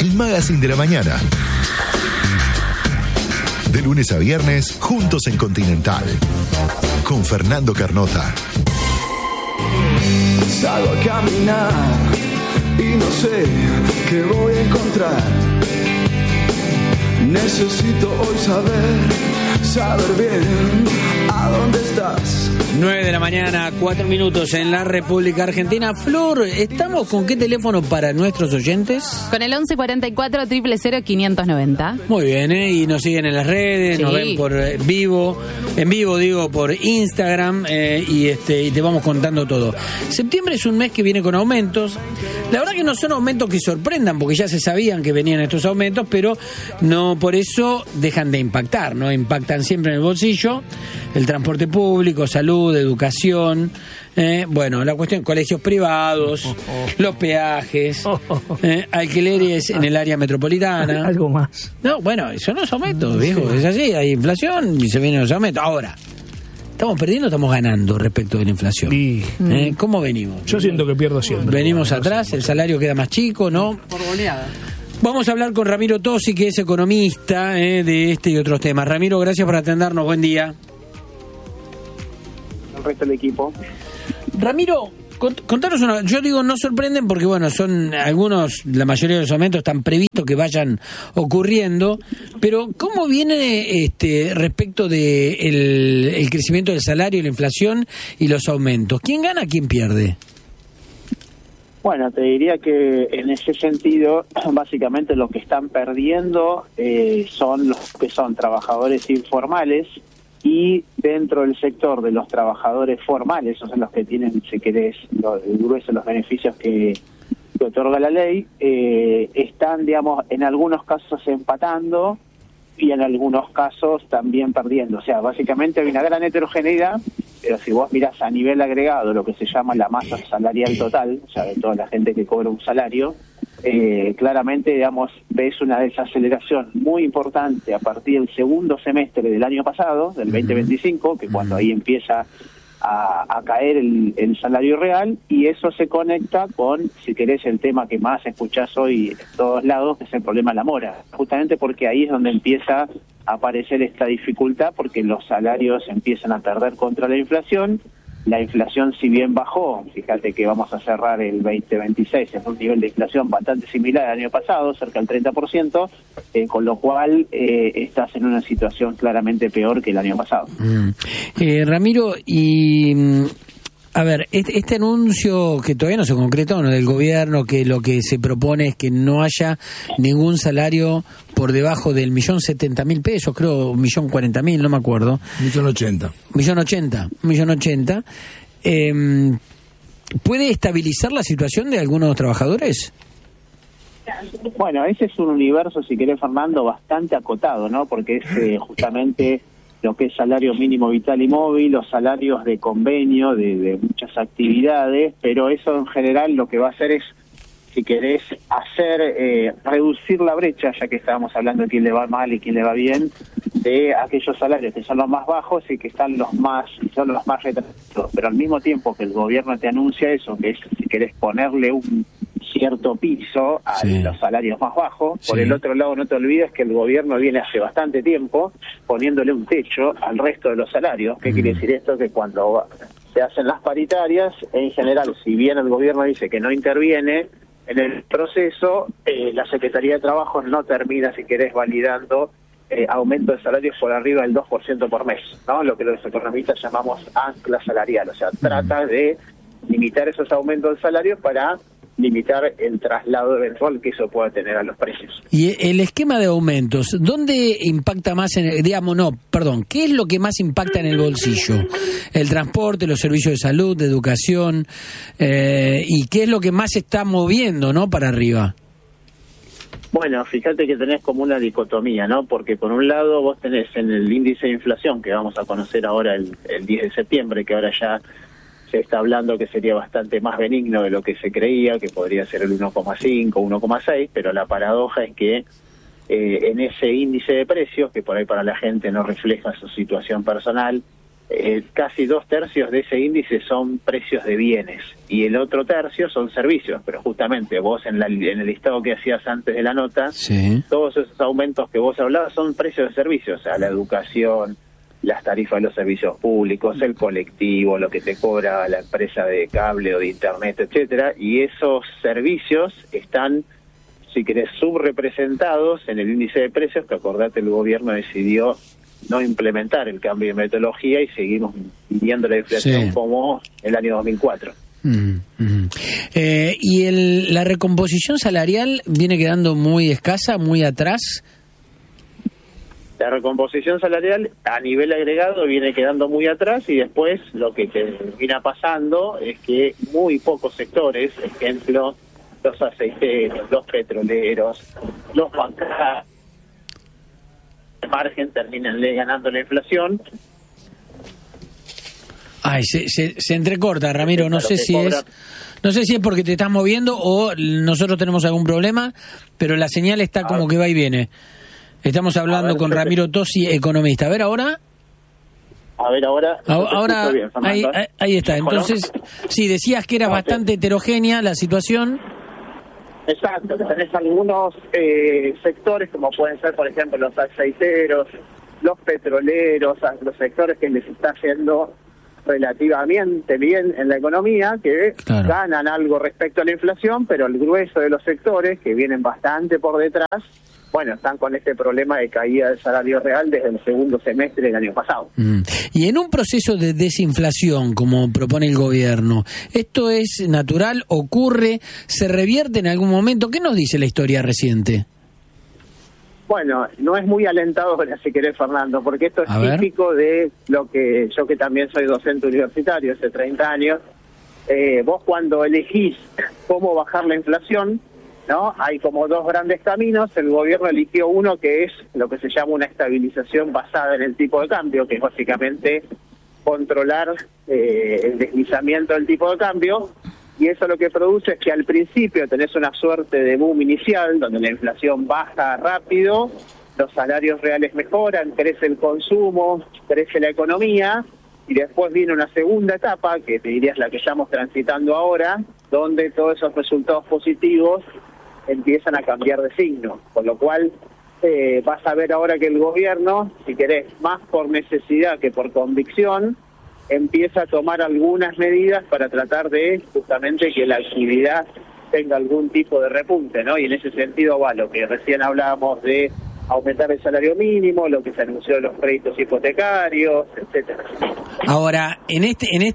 el magazine de la mañana. De lunes a viernes, juntos en Continental. Con Fernando Carnota. Salgo a caminar y no sé qué voy a encontrar. Necesito hoy saber bien a dónde estás. 9 de la mañana, 4 minutos en la República Argentina. Flor, ¿estamos con qué teléfono para nuestros oyentes? Con el 1144 000 590. Muy bien, y nos siguen en las redes, Sí. nos ven por en vivo digo, por Instagram, y te vamos contando todo. Septiembre es un mes que viene con aumentos. La verdad que no son aumentos que sorprendan, porque ya se sabían que venían estos aumentos, pero no por eso dejan de impactar, ¿no? Impactan siempre en el bolsillo, el transporte público, salud, educación, bueno, la cuestión, colegios privados, los peajes, alquileres en el área metropolitana. Algo más. No, bueno, eso no es aumento, viejo, es así, hay inflación y se vienen los aumentos. Ahora, ¿estamos perdiendo o estamos ganando respecto de la inflación? Y ¿Cómo venimos? yo siento que pierdo siempre. Venimos atrás, el salario queda más chico, ¿no? Por goleada. Vamos a hablar con Ramiro Tosi, que es economista de este y otros temas. Ramiro, gracias por atendernos, buen día. El resto del equipo. Ramiro, contanos una. Yo digo, no sorprenden porque, bueno, son algunos, la mayoría de los aumentos están previstos que vayan ocurriendo, pero ¿cómo viene respecto de el crecimiento del salario, la inflación y los aumentos? ¿Quién gana, quién pierde? Bueno, te diría que en ese sentido, básicamente lo que están perdiendo son los que son trabajadores informales, y dentro del sector de los trabajadores formales, esos son los que tienen, si querés, el grueso de los beneficios que otorga la ley, están, digamos, en algunos casos empatando y en algunos casos también perdiendo. O sea, básicamente hay una gran heterogeneidad, pero si vos mirás a nivel agregado lo que se llama la masa salarial total, o sea, de toda la gente que cobra un salario, claramente, digamos, ves una desaceleración muy importante a partir del segundo semestre del año pasado, del 2025, que cuando ahí empieza a caer el salario real, y eso se conecta con, si querés, el tema que más escuchás hoy en todos lados, que es el problema de la mora, justamente porque ahí es donde empieza a aparecer esta dificultad, porque los salarios empiezan a perder contra la inflación. La inflación, si bien bajó, fíjate que vamos a cerrar el 2026 en un nivel de inflación bastante similar al año pasado, cerca del 30%, con lo cual estás en una situación claramente peor que el año pasado. Ramiro, y a ver, este anuncio que todavía no se concretó, ¿no?, del gobierno, que lo que se propone es que no haya ningún salario por debajo del 1.070.000 pesos, creo, 1.040.000, no me acuerdo. 1.080.000. ¿Puede estabilizar la situación de algunos trabajadores? Bueno, ese es un universo, si querés, Fernando, bastante acotado, ¿no? Porque es justamente lo que es salario mínimo vital y móvil, los salarios de convenio, de muchas actividades, pero eso en general lo que va a hacer es, si querés, reducir la brecha, ya que estábamos hablando de quién le va mal y quién le va bien, de aquellos salarios que son los más bajos y que son los más retrasados. Pero al mismo tiempo que el gobierno te anuncia eso, que es, si querés, ponerle un cierto piso a los salarios más bajos, por el otro lado no te olvides que el gobierno viene hace bastante tiempo poniéndole un techo al resto de los salarios. ¿Qué quiere decir esto? Que cuando se hacen las paritarias, en general, si bien el gobierno dice que no interviene en el proceso, la Secretaría de Trabajo no termina, si querés, validando aumento de salarios por arriba del 2% por mes, ¿no? Lo que los economistas llamamos ancla salarial, o sea, trata de limitar esos aumentos de salarios para limitar el traslado eventual que eso pueda tener a los precios. Y el esquema de aumentos, ¿dónde impacta más? ¿Qué es lo que más impacta en el bolsillo? El transporte, los servicios de salud, de educación, ¿y qué es lo que más se está moviendo, no, para arriba? Bueno, fíjate que tenés como una dicotomía, ¿no? Porque por un lado vos tenés en el índice de inflación, que vamos a conocer ahora el 10 de septiembre, que ahora ya se está hablando que sería bastante más benigno de lo que se creía, que podría ser el 1,5, 1,6, pero la paradoja es que en ese índice de precios, que por ahí para la gente no refleja su situación personal, casi 2/3 de ese índice son precios de bienes y el otro tercio son servicios, pero justamente vos en el listado que hacías antes de la nota, sí, todos esos aumentos que vos hablabas son precios de servicios, o sea, la educación, las tarifas de los servicios públicos, el colectivo, lo que te cobra la empresa de cable o de internet, etcétera, y esos servicios están, si querés, subrepresentados en el índice de precios, que acordate, el gobierno decidió no implementar el cambio de metodología y seguimos viendo la inflación, sí, como el año 2004. ¿Y la recomposición salarial viene quedando muy escasa, muy atrás? La recomposición salarial a nivel agregado viene quedando muy atrás y después lo que termina pasando es que muy pocos sectores, ejemplo, los aceiteros, los petroleros, los bancarios, margen terminan ganando la inflación. Ay, se entrecorta, Ramiro, no sé si es porque te estás moviendo o nosotros tenemos algún problema, pero la señal está como que va y viene. Estamos hablando con Ramiro Tosi, economista. A ver ahora. Ahora bien, ahí está. Entonces, sí, decías que era bastante heterogénea la situación. Exacto, tenés algunos sectores como pueden ser, por ejemplo, los aceiteros, los petroleros, los sectores que les está haciendo relativamente bien en la economía, que claro, ganan algo respecto a la inflación, pero el grueso de los sectores, que vienen bastante por detrás, bueno, están con este problema de caída del salario real desde el segundo semestre del año pasado. Y en un proceso de desinflación, como propone el gobierno, ¿esto es natural? ¿Ocurre? ¿Se revierte en algún momento? ¿Qué nos dice la historia reciente? Bueno, no es muy alentadora, si querés, Fernando, porque esto es típico de lo que yo, que también soy docente universitario hace 30 años, vos cuando elegís cómo bajar la inflación, ¿no? Hay como dos grandes caminos. El gobierno eligió uno que es lo que se llama una estabilización basada en el tipo de cambio, que es básicamente controlar el deslizamiento del tipo de cambio, y eso lo que produce es que al principio tenés una suerte de boom inicial, donde la inflación baja rápido, los salarios reales mejoran, crece el consumo, crece la economía, y después viene una segunda etapa, que te diría es la que estamos transitando ahora, donde todos esos resultados positivos empiezan a cambiar de signo, con lo cual vas a ver ahora que el gobierno, si querés, más por necesidad que por convicción, empieza a tomar algunas medidas para tratar de justamente que la actividad tenga algún tipo de repunte, ¿no? Y en ese sentido va lo que recién hablábamos de aumentar el salario mínimo, lo que se anunció de los créditos hipotecarios, etcétera. Ahora, en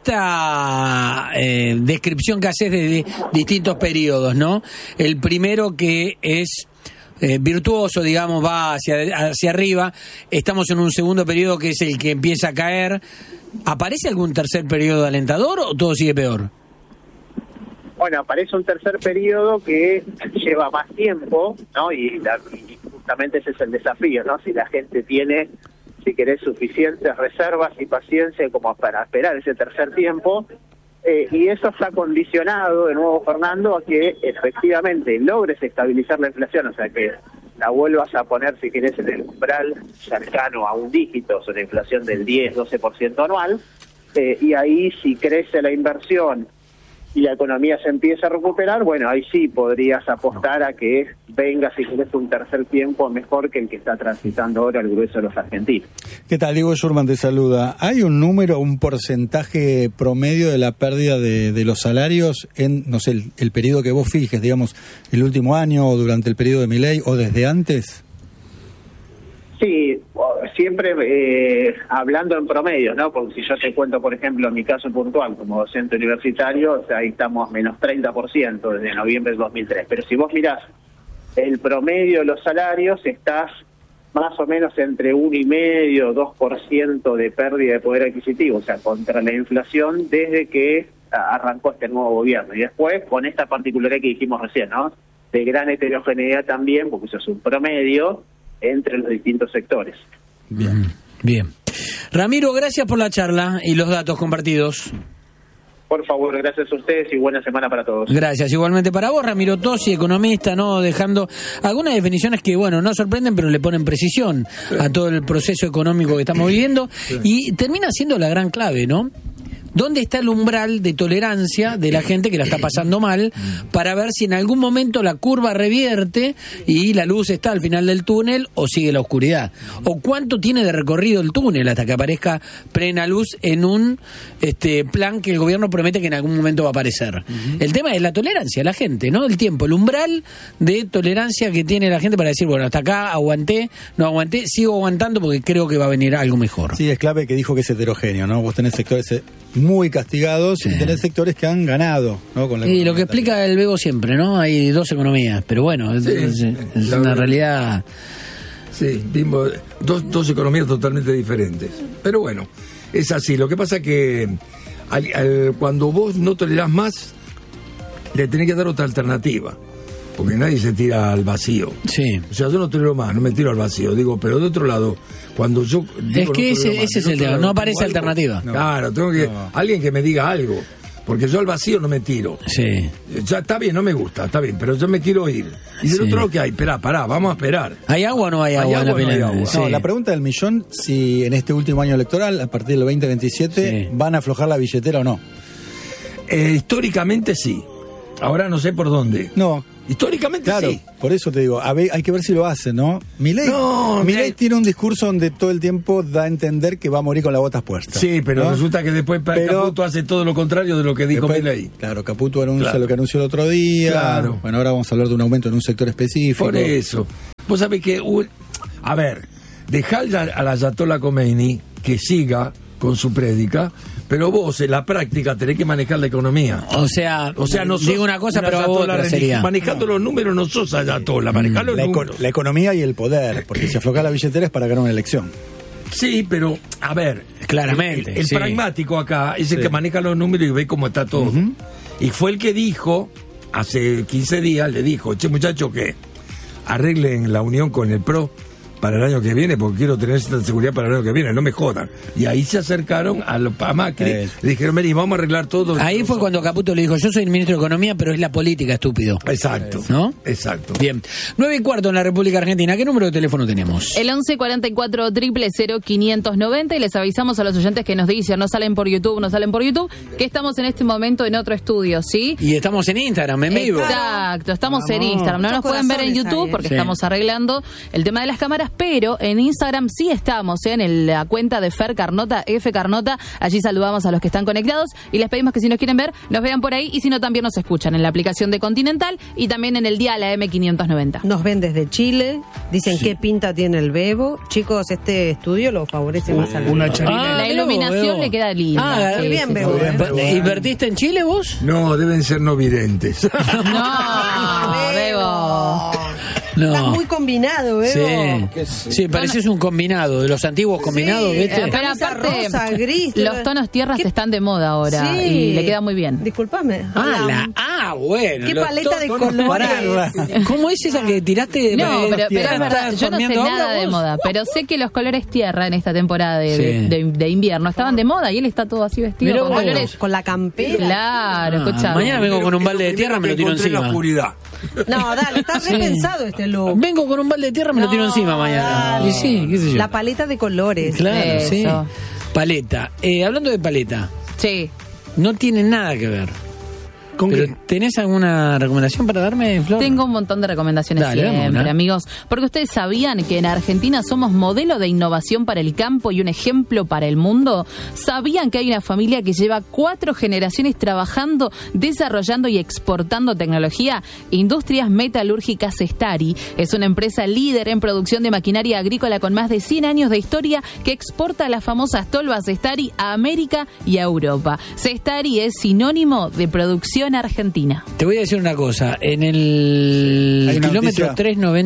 esta descripción que haces de distintos periodos, ¿no? El primero que es virtuoso, digamos, va hacia arriba. Estamos en un segundo periodo que es el que empieza a caer. ¿Aparece algún tercer periodo alentador o todo sigue peor? Bueno, aparece un tercer periodo que lleva más tiempo, ¿no? Y justamente ese es el desafío, ¿no? Si la gente tiene, si querés, suficientes reservas y paciencia como para esperar ese tercer tiempo, y eso está condicionado, de nuevo, Fernando, a que efectivamente logres estabilizar la inflación, o sea, que la vuelvas a poner, si querés, en el umbral cercano a un dígito, o sea, una inflación del 10-12% anual, y ahí si crece la inversión y la economía se empieza a recuperar, bueno, ahí sí podrías apostar a que venga, si querés, un tercer tiempo mejor que el que está transitando ahora el grueso de los argentinos. ¿Qué tal? Diego Schurman te saluda. ¿Hay un número, un porcentaje promedio de la pérdida de los salarios en, no sé, el periodo que vos fijes, digamos, el último año o durante el periodo de Milei o desde antes? Sí, siempre hablando en promedio, ¿no? Porque si yo te cuento, por ejemplo, en mi caso puntual como docente universitario, o sea, ahí estamos menos 30% desde noviembre del 2003. Pero si vos mirás el promedio de los salarios, estás más o menos entre 1,5-2% de pérdida de poder adquisitivo, o sea, contra la inflación desde que arrancó este nuevo gobierno. Y después, con esta particularidad que dijimos recién, ¿no? De gran heterogeneidad también, porque eso es un promedio entre los distintos sectores. Bien. Ramiro, gracias por la charla y los datos compartidos. Por favor, gracias a ustedes y buena semana para todos. Gracias, igualmente para vos, Ramiro Tosi, economista, ¿no? Dejando algunas definiciones que, bueno, no sorprenden, pero le ponen precisión a todo el proceso económico que estamos viviendo, y termina siendo la gran clave, ¿no? ¿Dónde está el umbral de tolerancia de la gente que la está pasando mal para ver si en algún momento la curva revierte y la luz está al final del túnel o sigue la oscuridad? ¿O cuánto tiene de recorrido el túnel hasta que aparezca plena luz en un plan que el gobierno promete que en algún momento va a aparecer? El tema es la tolerancia, la gente, ¿no? El tiempo, el umbral de tolerancia que tiene la gente para decir, bueno, hasta acá aguanté, no aguanté, sigo aguantando porque creo que va a venir algo mejor. Sí, es clave que dijo que es heterogéneo, ¿no? Vos tenés sectores muy castigados y tenés sectores que han ganado, ¿no? Con la y lo que explica el Bego siempre, ¿no? Hay dos economías, pero bueno, es una realidad. Sí, vimos dos economías totalmente diferentes. Pero bueno, es así. Lo que pasa es que cuando vos no tolerás más, le tenés que dar otra alternativa. Porque nadie se tira al vacío. Sí. O sea, yo no tolero más, no me tiro al vacío. Digo, pero de otro lado, cuando yo digo, es que ese es el tema, no aparece alternativa. No. Claro, tengo que alguien que me diga algo. Porque yo al vacío no me tiro. Sí. Ya está bien, no me gusta, está bien, pero yo me quiero ir. Y del otro lado, ¿qué hay? Pará, vamos a esperar. ¿Hay agua o no hay agua en la no hay agua. Sí. No, la pregunta del millón, si en este último año electoral, a partir del 2027, van a aflojar la billetera o no. Históricamente sí. Ahora no sé por dónde. No. Históricamente claro, sí. Por eso te digo, hay que ver si lo hacen, ¿no? Milei tiene un discurso donde todo el tiempo da a entender que va a morir con las botas puestas. Sí, pero ¿no? Resulta que después Caputo hace todo lo contrario de lo que dijo Milei. Claro, Caputo anuncia lo que anunció el otro día. Claro. Bueno, ahora vamos a hablar de un aumento en un sector específico. Por eso. Vos sabés que, a ver, dejar a la Ayatollah Khomeini que siga con su prédica, pero vos en la práctica tenés que manejar la economía. O sea no sos digo una cosa, pero otra sería. Manejando los números no sos Ayatollah, manejá los números. La economía y el poder, porque si afloja la billetera es para ganar una elección. Sí, pero, a ver, claramente. El pragmático acá es el que maneja los números y ve cómo está todo. Y fue el que dijo, hace 15 días, le dijo, che muchacho, que arreglen la unión con el PRO para el año que viene, porque quiero tener esta seguridad para el año que viene, no me jodan. Y ahí se acercaron a Macri, le dijeron, Meri, vamos a arreglar todo. Ahí fue cuando Caputo le dijo, yo soy el ministro de Economía, pero es la política, estúpido. Exacto. ¿No? Exacto. Bien. 9:15 en la República Argentina. ¿Qué número de teléfono tenemos? El 1144 000 590, y les avisamos a los oyentes que nos dicen, no salen por YouTube, que estamos en este momento en otro estudio, ¿sí? Y estamos en Instagram, en vivo. Exacto, estamos en Instagram. No nos pueden ver en YouTube porque estamos arreglando el tema de las cámaras, pero en Instagram sí estamos, en la cuenta de Fer Carnota, F Carnota. Allí saludamos a los que están conectados y les pedimos que si nos quieren ver, nos vean por ahí, y si no, también nos escuchan en la aplicación de Continental y también en el dial AM590. Nos ven desde Chile, dicen qué pinta tiene el Bebo. Chicos, este estudio lo favorece más al una charina. La iluminación le queda linda. Muy bien, Bebo. ¿Invertiste en Chile vos? No, deben ser no videntes. No, Bebo. No. Estás muy combinado, Bebo. Sí, pareces un combinado, de los antiguos combinados, ¿viste? Pero aparte, rosa, gris, los tonos tierras están de moda ahora y le queda muy bien. Disculpame. Bueno. Qué paleta de colores. ¿Cómo es esa que tiraste? No, pero es verdad, yo no sé nada de moda, pero sé que los colores tierra en esta temporada de invierno estaban de moda y él está todo así vestido Pero con colores. Con la campera. Claro, escuchá. Mañana vengo con un balde de tierra, me lo tiro encima. La oscuridad. No, dale, está repensado este look. Vengo con un balde de tierra, me lo tiro encima mañana. Dale. Y sí, qué sé yo. La paleta de colores. Claro, Eso. sí. Paleta. Hablando de paleta, Sí. no tiene nada que ver. Pero ¿tenés alguna recomendación para darme, Flor? Tengo un montón de recomendaciones Dale, siempre, vámonos. amigos. Porque ustedes sabían que en Argentina somos modelo de innovación para el campo y un ejemplo para el mundo. ¿Sabían que hay una familia que lleva 4 generaciones trabajando, desarrollando y exportando tecnología? Industrias Metalúrgicas Sestari es una empresa líder en producción de maquinaria agrícola con más de 100 años de historia que exporta las famosas tolvas Sestari a América y a Europa. Sestari es sinónimo de producción en Argentina. Te voy a decir una cosa. En el Hay una kilómetro noticia.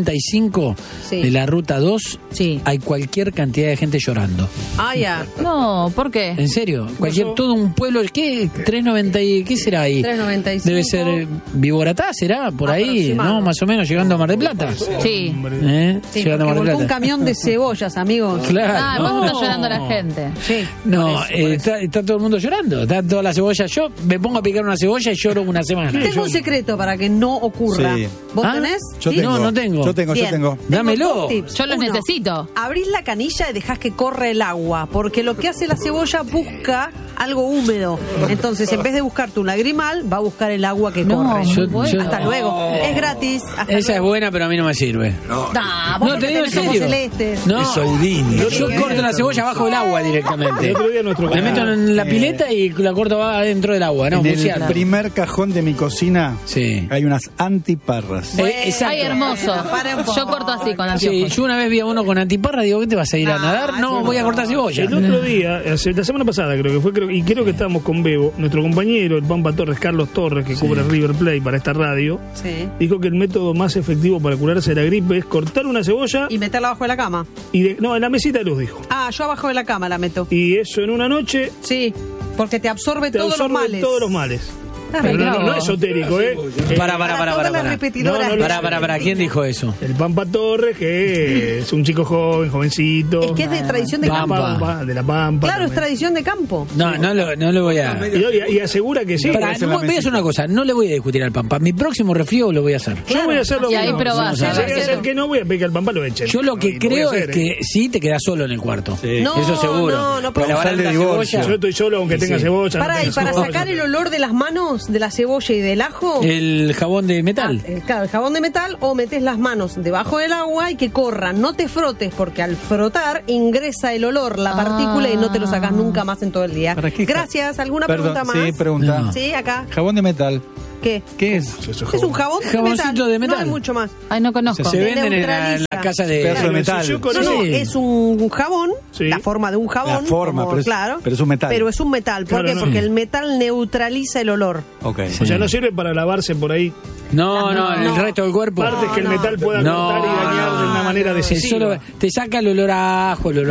395 Sí. de la ruta 2 Sí. hay cualquier cantidad de gente llorando. Ah, ya. No, ¿por qué? ¿En serio? Todo un pueblo. ¿Qué? 390 y ¿qué será ahí? 395. Debe ser Viboratá, ¿será? Por ahí, Aproximado. ¿no? Más o menos llegando a Mar del Plata. Sí. Sí, Llegando a porque Mar del volcó un Plata. camión de cebollas, amigos. Claro. Ah, ¿cuándo está llorando la gente? Sí. No, por eso. está todo el mundo llorando. Está toda la cebolla. Yo me pongo a picar una cebolla y lloro una semana. Tengo un secreto para que no ocurra. Sí. ¿Vos ¿Ah? tenés? Yo ¿Sí? tengo. No tengo. Yo tengo. Bien. Dámelo. Tengo dos tips. Yo los Uno, necesito. Abrís la canilla y dejás que corra el agua, porque lo que hace la cebolla busca algo húmedo. Entonces, en vez de buscar tu lagrimal, va a buscar el agua que No, corre. muy bueno. Hasta luego. Es gratis. Hasta Esa es luego. buena, pero a mí no me sirve. Nah, vos No, porque te digo en tenés ojos serio. celestes. No, Es Saudini. yo corto la cebolla abajo del agua directamente. El otro día nuestro Me meto en la pileta y la corto adentro del agua, ¿no? En el buceando. primer cajón de mi cocina Sí. hay unas antiparras. Exacto. Ay, hermoso. Para un poco. Yo corto así con Sí, anteojos. yo una vez vi a uno con antiparra, digo, ¿qué te vas a ir a No, nadar? No, eso voy a no. cortar cebolla. El otro día, la semana pasada creo que fue, y creo que estábamos con Bebo, nuestro compañero, el Pampa Torres, Carlos Torres, que cubre River Plate para esta radio, Sí. dijo que el método más efectivo para curarse de la gripe es cortar una cebolla Y meterla abajo de la cama. no, en la mesita de luz, dijo. Ah, yo abajo de la cama la meto. Y eso en una noche Sí, porque te absorbe te todos absorbe los males. todos los males. Ah, Pero mira no vos. esotérico, ¿eh? Para. todas las repetidoras. No, no, Para, ¿quién dijo eso? El Pampa Torres, que es un chico joven, jovencito. Es que es de tradición de de la campo. Pampa. de la Pampa. Claro, es también. tradición de campo. No lo voy a... Y asegura que sí. Pará, no, voy a hacer una cosa, no le voy a discutir al Pampa. Mi próximo resfrío lo voy a hacer. Yo voy a hacer lo Y ahí mismo. probás, Si a ver llega a qué ser tal. que no voy a pedir que al Pampa lo echen. Yo lo que Y voy a creo hacer, es que sí te quedas solo en el cuarto. No, Eso seguro. no, Pero pero- la Sal de barata divorcio. cebolla- Yo estoy solo aunque tenga Sí. cebolla. no Para, y tenga para cebolla. sacar el olor de las manos de la cebolla y del ajo, El jabón de metal. claro, el jabón de metal, o metes las manos debajo del agua y que corran. No te frotes, porque al frotar ingresa el olor, la partícula, y no te lo sacas nunca más en todo el día. ¿Para qué? Gracias. ¿Alguna Perdón, pregunta más? sí, pregunta. No. Sí, acá. Jabón de metal. ¿Qué? ¿Qué es? Es un jabón Jaboncito de metal. No hay mucho más. Ay, no conozco. Se venden en la neutraliza. casa de... Pedazo de metal. Yo con No, eso- no, es un jabón, Sí. la forma de un jabón. La forma, como- pero es- claro, pero es un metal. Pero es un metal. ¿Por Claro, qué? no. Porque el metal neutraliza el olor. Ok. O sea, no sirve para lavarse por ahí No, el No. resto del cuerpo. partes que el metal pueda No, cortar y dañar de una manera Eso decisiva. te saca el olor a ajo, el olor